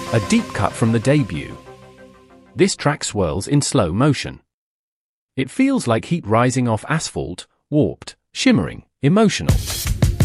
A deep cut from the debut. This track swirls in slow motion. It feels like heat rising off asphalt, warped, shimmering, emotional.